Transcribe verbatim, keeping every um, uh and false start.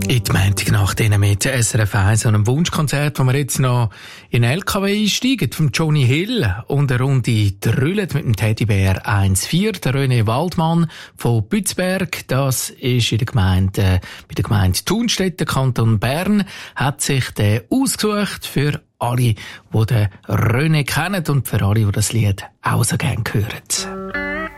In die Montagnacht mit S R F eins und einem Wunschkonzert, wo wir jetzt noch in L K W einsteigen, von Johnny Hill und eine Runde drüllen mit dem Teddybär eins vier, der René Waldmann von Bützberg. Das ist in der Gemeinde, äh, bei der Gemeinde Thunstetten, Kanton Bern, hat sich der ausgesucht für alle, die den René kennen und für alle, die das Lied auch so gerne hören.